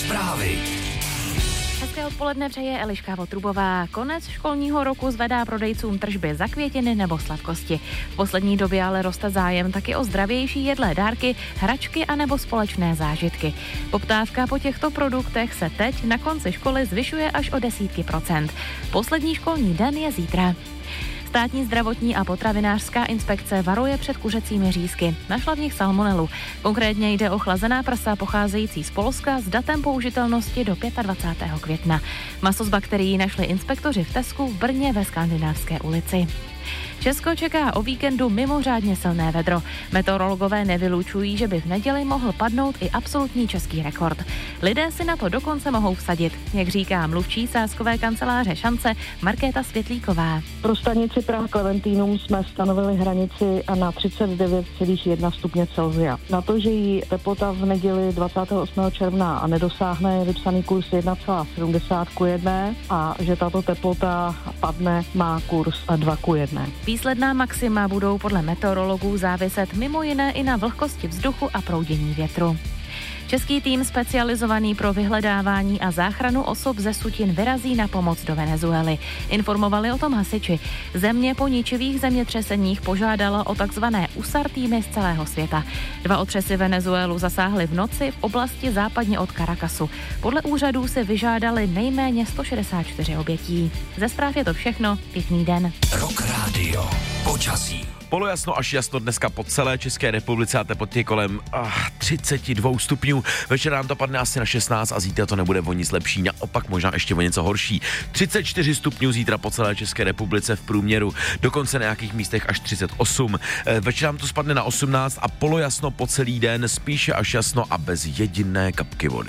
Zprávy. Hezké odpoledne přeje Eliška Votrubová. Konec školního roku zvedá prodejcům tržby za květiny nebo sladkosti. V poslední době ale roste zájem taky o zdravější jedlé dárky, hračky a nebo společné zážitky. Poptávka po těchto produktech se teď na konci školy zvyšuje až o desítky procent. Poslední školní den je zítra. Státní zdravotní a potravinářská inspekce varuje před kuřecími řízky. Našla v nich salmonelu. Konkrétně jde o chlazená prsa pocházející z Polska s datem použitelnosti do 25. května. Maso z bakterií našli inspektoři v Tesku v Brně ve Skandinávské ulici. Česko čeká o víkendu mimořádně silné vedro. Meteorologové nevylučují, že by v neděli mohl padnout i absolutní český rekord. Lidé si na to dokonce mohou vsadit, jak říká mluvčí sázkové kanceláře Šance Markéta Světlíková. Pro stanici Praha-Klementínum jsme stanovili hranici na 39,1 stupně Celsia. Na to, že jí teplota v neděli 28. června a nedosáhne, je vypsaný kurz 1,70 a že tato teplota padne, má kurz 2:1. Výsledná maxima budou podle meteorologů záviset mimo jiné i na vlhkosti vzduchu a proudění větru. Český tým specializovaný pro vyhledávání a záchranu osob ze sutin vyrazí na pomoc do Venezuely. Informovali o tom hasiči. Země po ničivých zemětřeseních požádala o takzvané USAR týmy z celého světa. 2 otřesy Venezuelu zasáhly v noci v oblasti západně od Caracasu. Podle úřadů si vyžádali nejméně 164 obětí. Ze zpráv je to všechno. Pěkný den. Rock Radio. Počasí. Polojasno až jasno dneska po celé České republice a teplotě je kolem 32 stupňů. Večer nám to padne asi na 16 a zítra to nebude o nic lepší, naopak možná ještě o něco horší. 34 stupňů zítra po celé České republice v průměru, dokonce na nějakých místech až 38. Večer nám to spadne na 18 a polojasno po celý den, spíše až jasno a bez jediné kapky vody.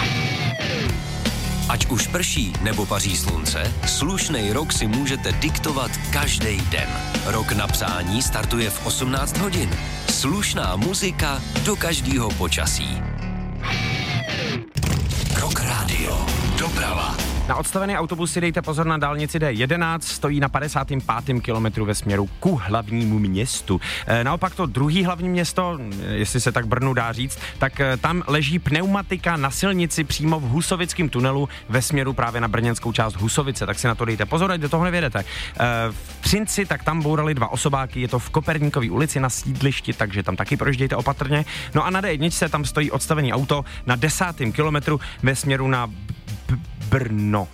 Ať už prší nebo paří slunce, slušnej rok si můžete diktovat každý den. Rok na přání startuje v 18 hodin. Slušná muzika do každého počasí. Rock Radio. Doprava. Na odstavený autobus si dejte pozor na dálnici D11, stojí na 55. kilometru ve směru ku hlavnímu městu. Naopak to druhý hlavní město, jestli se tak Brnu dá říct, tak tam leží pneumatika na silnici přímo v Husovickém tunelu ve směru právě na brněnskou část Husovice, tak si na to dejte pozor, ať do toho nevědete. V Třinci tak tam bourali 2 osobáky, je to v Koperníkové ulici na sídlišti, takže tam taky projíždějte opatrně. No a na D1 tam stojí odstavený auto na 10. kilometru ve směru na Brno.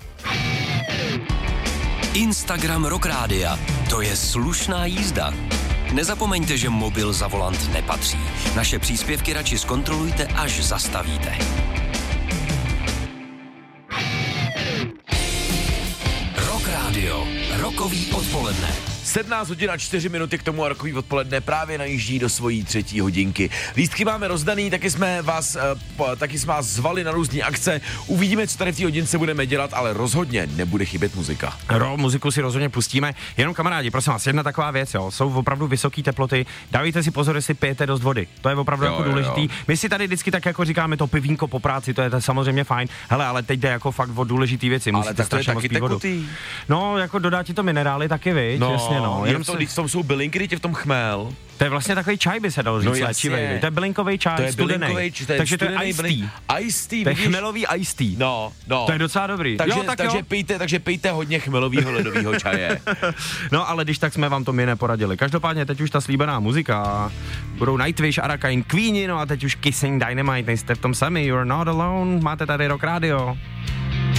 Instagram Rock Rádia. To je slušná jízda. Nezapomeňte, že mobil za volant nepatří. Naše příspěvky radši zkontrolujte, až zastavíte. Rock Radio. Rokový odpoledne. 17 hodin a 4 minuty k tomu a rokový odpoledne právě najíždí do svojí 3. hodinky. Lístky máme rozdaný, taky jsme vás zvali na různý akce. Uvidíme, co tady v té hodince budeme dělat, ale rozhodně nebude chybět muzika. Muziku si rozhodně pustíme. Jenom kamarádi, prosím vás, jedna taková věc, jo. Jsou opravdu vysoké teploty. Dávejte si pozor, jestli pijete dost vody. To je opravdu jako důležitý. My si tady vždycky tak jako říkáme to pivínko po práci, to je samozřejmě fajn. Hele, ale teď jde jako fakt o důležitý věci. Musíte strašně moc pít vodu. No, jako dodá ti to minerály taky, viď? No, jasně, no. Jenom to, v tom jsou bylinky, teď je v tom chmel. To je vlastně takový čaj, by se dalo říct, léčivej. To je bylinkový čaj, to je studený. Takže to je iced tea. Iced tea, to je chmelový iced tea. No. To je docela dobrý. Takže pijte hodně chmelovýho ledovýho čaje. No, ale když tak jsme vám to my neporadili. Každopádně teď už ta slíbená muzika. Budou Nightwish, Arakain, Queeni, no a teď už Kissing Dynamite, nejste v tom sami. You're not alone. Máte tady Rock Radio.